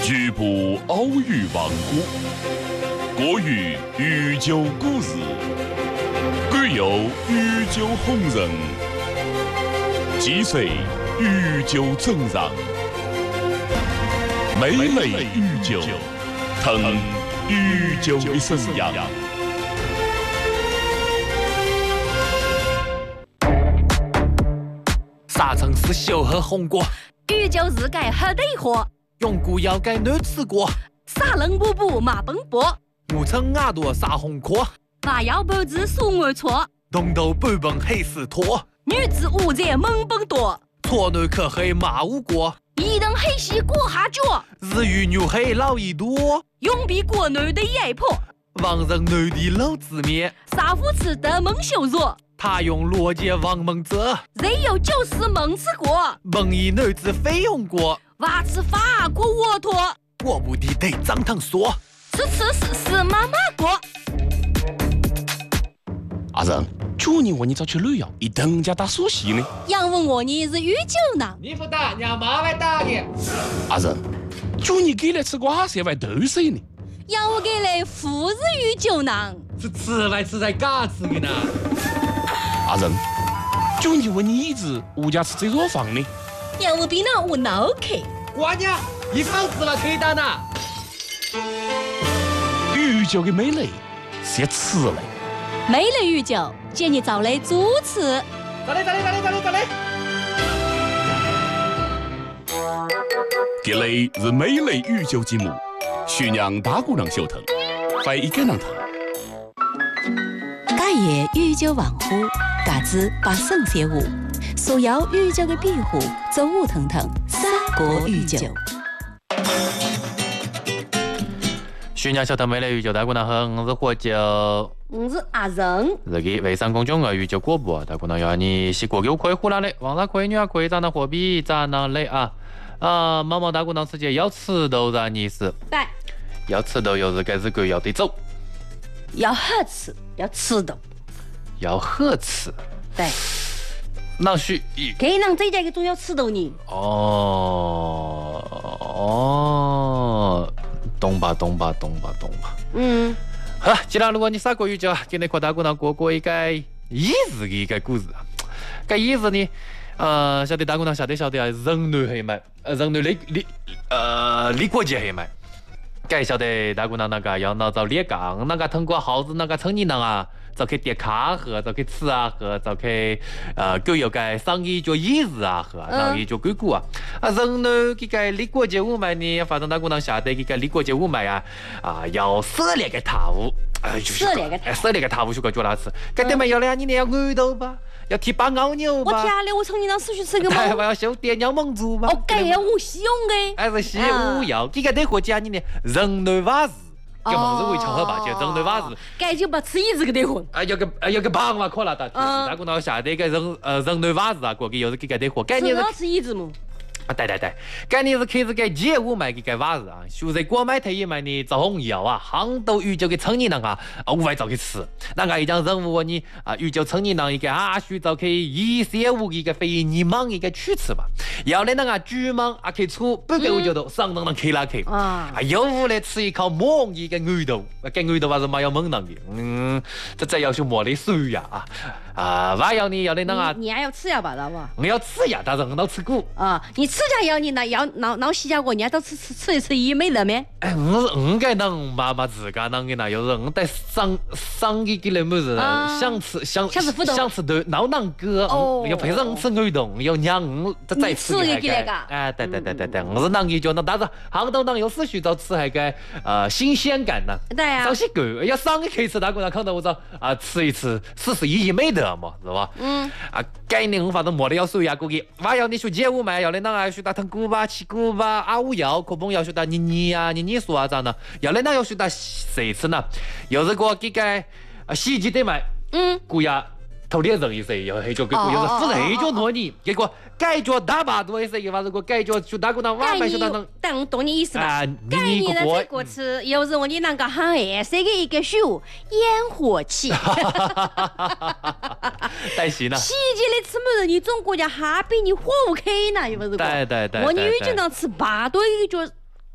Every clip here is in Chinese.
局部偶遇王国，国语御酒故事，贵有御酒红人，几岁御酒正让，美类御酒，腾御酒的生涯。 啥城市小喝红果？ 御酒日改喝对货， 用古窑改难吃过。 沙冷布布马奔波， 我称耳朵撒红壳。 花腰半子数我错， 东头半本黑丝拖。 女子五在猛奔多， 错男可黑马无过。 一等黑西过下脚， 日语牛黑老一多。 永比国内的压迫， 王人男的老子面。 杀夫吃得蒙羞辱， 他用逻辑王蒙泽。 人有就是蒙吃过， 蒙一男子非用过。 娃吃法国沃托， 我不的得张腾说。 吃妈妈过。 阿仁，去年我你早去旅游，一等家打熟悉呢。 杨问我你是御酒呢？ 你不打，让妈来打你。 阿仁，去年给来吃瓜色外豆水呢。 杨我给来富是御酒呢？ 是吃来吃在嘎吃的呢。 阿仁，去年我你一直物家吃这座房呢。 杨我比那我脑壳。 瓜娘，一房子了可以打呢。 御酒的美类是吃嘞。 美类御酒，建议找来主持。 走嘞。 这类是美类御酒节目，需让大姑娘收听，快一个人听。 家业御酒王府，家子把圣写舞，所有御酒的庇护，走舞腾腾，三国御酒。 徐娘小头美类御酒大姑娘好，我是喝酒。 我是阿仁。 这个微商公众号御酒广播，大姑娘要你洗过给我可以胡来嘞，网上可以女儿可以咋能货币咋能嘞啊？毛毛大姑娘直接要吃豆让你是？ 对。 要吃豆又是该日鬼要得走。 要好吃，要吃豆。 要好吃。 对。 那是给人这家个总要吃豆呢。 懂吧。好，既然如果你啥国语教，今天和大姑娘过一个意思的一个故事。这意思呢，晓得大姑娘晓得啊，人类黑麦，人类李国杰黑麦。该晓得大姑娘那个要拿着脸杠，那个通过耗子那个称你能啊，就去点卡喝，就去吃啊喝，就去狗有个生意做意思啊喝，然后也做鬼谷啊。人呢，这个李国杰五麦呢，反正大姑娘晓得这个李国杰五麦啊，要射那个塔屋，射那个塔屋去个叫他吃，搿点没有了，你那要饿到吧？要提把牦牛吧？ 我天嘞！我从你那出去吃个嘛？我要修点鸟蒙猪吧？ 哦，这要我西用的， 还是西武要？这个得和讲你呢，人类瓦子，跟蒙子为巧合吧？就人类瓦子， 这就把吃一子个得混。 有个棒嘛，可了的。大姑娘下的个人类瓦子啊，过去又是给个得活。 吃到吃一子么？ 对，今年是开始给街舞卖个袜子啊，现在国买特意卖的枣红药啊，杭州御酒给成年人啊，无外早去吃。那个一张任务你御酒成年人一个需早去一些五一个非你忙一个去吃吧。要来那个居忙可以出半个我觉得上等人开拉开有无来吃一口猛一个鱼头，跟鱼头还是蛮有猛能的。这再要求莫的水呀还要你要来那个， 你还要吃呀吧，知道不？ 我要吃呀，但是我都吃过你吃家要你那要闹西家过，你还都吃一没得咩？ 我该能妈妈自家能给那有人在上给来么子想吃的闹囊哥要陪上吃鱼冻要让再吃一个对，我是能给就能，但是杭州能有时许早吃还个新鲜感呢。 对呀， 早些个要上一开始大姑娘看到我说吃一次41没得嘛，是吧？概念我反正没得要收呀，估计我要你学街舞买要来那个学打腾鼓吧、起鼓吧、舞摇，可能要学打你说咋呢？要来那要学打谁吃呢？有这个这个洗衣机得买，姑呀。头脸人一些，又黑脚给又是负黑脚挪你，结果改脚大把多一些，又话这个改脚就大姑娘晚买就当。 但我懂你意思吧？ 你的这个吃，有时候你那个很爱谁的一个手烟火气。 带洗呢？ 洗衣机里吃么子？你中国家哈比你火不开呢？又不是？ 对。 我女就能吃8多一个脚。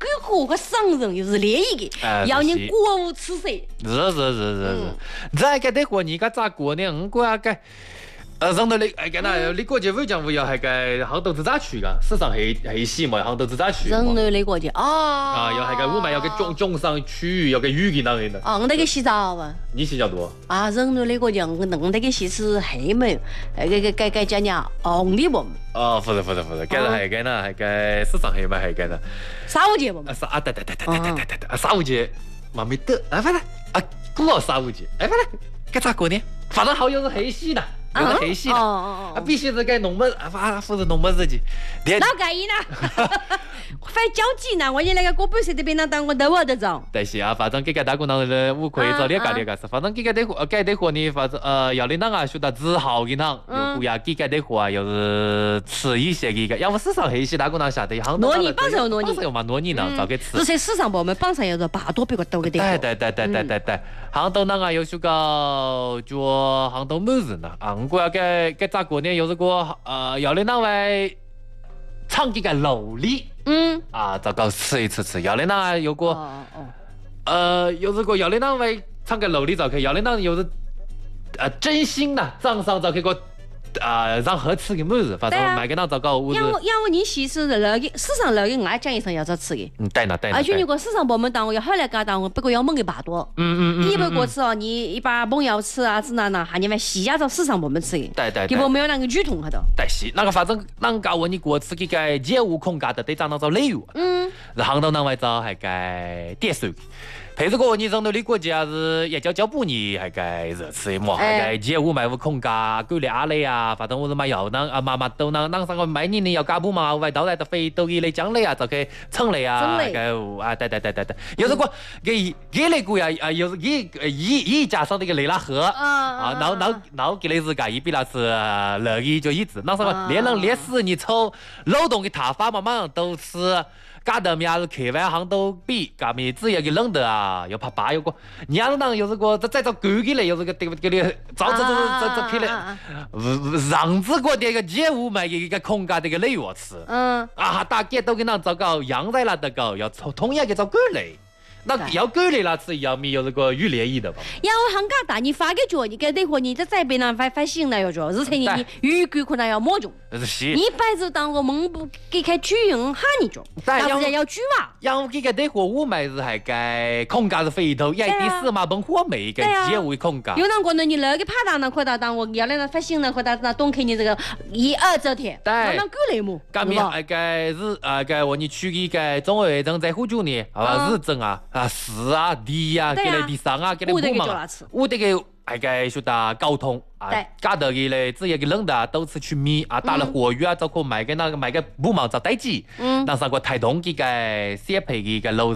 国和商人又是另一个，要人国无耻色。 是，再给得活你个咋过呢？我过个。上头你个那，你国际会讲会要系个杭州自治区噶，市场系细嘛，杭州自治区。 上头你国际啊， 要系个我们要个中上区域要个语言那的。 我那个洗澡啊。 你洗澡多？ 啊，上头你国际我那个洗是黑门，个叫呢红的不？ 哦，不是，搿是系个呢，系个市场系嘛，系个呢。 沙五节不？ 对，沙五节嘛没得，反正古老沙五节，反正搿咋过呢？反正好像是黑系的。有个黑系的，必须是该弄么不是弄么事情。 哪介意呢？反交际呢，我你那个过半岁这边呢，当我都我得找。 但是反正这个大姑娘我可以找你干事。反正这个得活呢，反正要你那个说到自豪的呢，有呀，这个得活啊，又是吃一些个，要不市场黑系大姑娘下的，杭州糯米帮上糯米， 帮上嘛糯米呢，早给吃。 这些市场部门帮上有个8多别个多个得。 对，杭州那个有些个做杭州么子呢？我要给咋过呢？有这个要你那位唱几个楼里，糟糕吃一次，要你那有个有这个要你那位唱个楼里早可以，要你那有是真心的账上早可以个。让合吃个么子，反正买个那糟糕。 因为你其实那个市场那个我讲医生要找吃的。 对呢。 而且如果市场部门当我要后来搞当我，不过要猛个8多。你不过吃哦，你一把猛药吃啊，吃那还你们西亚找市场部门吃的。 对。 基本没有那个剧痛哈都。 对是，那个反正啷个问你过吃这个业务空干的，得找那找内容。然后杭州那外找还该点数。配这个你上头的国家是也叫不你还该热吃么？还该业务买无空家，狗来阿嘞啊，反正我是买药呢妈都那上个买你要干部嘛，外到来的非都一类奖类啊，就给称类啊，该对，有这个给那个呀有是一加上那个雷拉河然后给那是个一比那是乐意就一直，那什么连人连死你抽劳动的塔法嘛，马上都是。搞得面是客外行都比，搞面子也给冷的啊，又怕爸有个，你要当有这个再找狗给嘞，有这个对不对？找这批嘞，让这个这个业务嘛，一个空干这个累我吃，大家都跟他糟糕，养在那的搞，要同样给找狗嘞。那要狗类那次要没有这个语联谊的吧？ 然后杭大你发个脚，你给那会你在这边呢发行了要着，而且你语句可能要摸中。 是。 你摆着当个蒙不给开举用喊你着，但是要举哇。 然后给个那会我买是还该空架是肥头，也第四嘛本火没个结尾空架。 有人可能你那个拍档呢，可到当我要那发行了，可到那东看你这个1、2这天，那狗类么？ 干面该是该我你去一个中委正在呼救呢，日正4啊D 啊，给来第3啊，给来5嘛，我得给还该说的沟通搞得给嘞，只要给冷的都是去米打了活鱼就可买个5毛找代机，那上个台东给个写配给个楼。